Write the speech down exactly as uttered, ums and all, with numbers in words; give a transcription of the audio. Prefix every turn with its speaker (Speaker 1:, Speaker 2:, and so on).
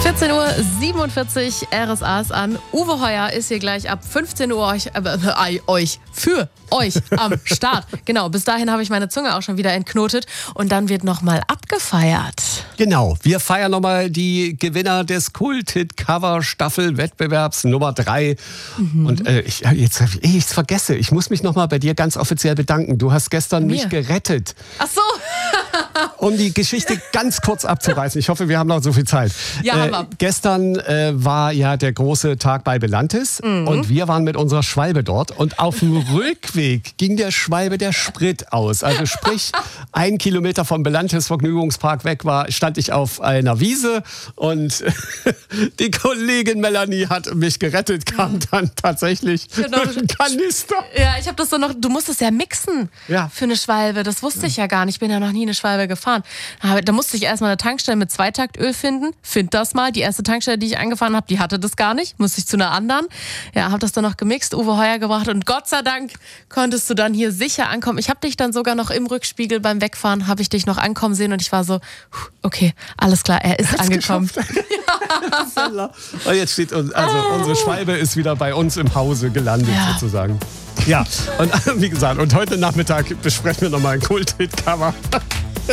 Speaker 1: vierzehn Uhr siebenundvierzig, R S A ist an. Uwe Heuer ist hier gleich ab fünfzehn Uhr euch, äh, äh, euch, für euch am Start. Genau, bis dahin habe ich meine Zunge auch schon wieder entknotet und dann wird nochmal abgefeiert.
Speaker 2: Genau, wir feiern nochmal die Gewinner des Kult-Hit-Cover-Staffel-Wettbewerbs Nummer drei. Mhm. Und äh, ich, jetzt ich es vergesse, ich muss mich nochmal bei dir ganz offiziell bedanken. Du hast gestern
Speaker 1: Mir.
Speaker 2: mich gerettet.
Speaker 1: Ach so.
Speaker 2: Um die Geschichte ganz kurz abzureißen. Ich hoffe, wir haben noch so viel Zeit.
Speaker 1: Ja,
Speaker 2: äh,
Speaker 1: haben wir.
Speaker 2: Gestern äh, war ja der große Tag bei Belantis mhm. und wir waren mit unserer Schwalbe dort. Und auf dem Rückweg ging der Schwalbe der Sprit aus. Also sprich, ein Kilometer vom Belantis Vergnügungspark weg war, stand ich auf einer Wiese und die Kollegin Melanie hat mich gerettet, kam dann tatsächlich
Speaker 1: genau.
Speaker 2: ein Kanister.
Speaker 1: Ja, ich habe das so noch, du musst es ja mixen
Speaker 2: ja.
Speaker 1: für eine Schwalbe. Das wusste ich ja gar nicht. Ich bin ja noch nie eine Schwalbe gefahren. Aber da musste ich erstmal eine Tankstelle mit Zweitaktöl finden. Find das mal. Die erste Tankstelle, die ich angefahren habe, die hatte das gar nicht. Musste ich zu einer anderen. Ja, habe das dann noch gemixt, Uwe Heuer gebracht und Gott sei Dank konntest du dann hier sicher ankommen. Ich habe dich dann sogar noch im Rückspiegel beim Wegfahren, habe ich dich noch ankommen sehen und ich war so, okay, alles klar, er ist angekommen.
Speaker 2: Ja. Und jetzt steht, also unsere Schwalbe ist wieder bei uns im Hause gelandet
Speaker 1: ja.
Speaker 2: sozusagen. Ja, und wie gesagt, und heute Nachmittag besprechen wir nochmal ein Kult-Hit-Cover.